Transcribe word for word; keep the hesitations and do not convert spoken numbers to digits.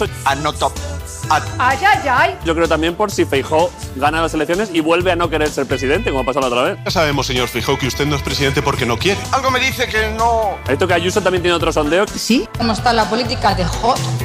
and not top. At. Ay, ay, ay. Yo creo también por si Feijóo gana las elecciones y vuelve a no querer ser presidente, como pasó la otra vez. Ya sabemos, señor Feijóo, que usted no es presidente porque no quiere. Algo me dice que no... Esto que Ayuso también tiene otro sondeo. ¿Sí? ¿Cómo está la política de hot?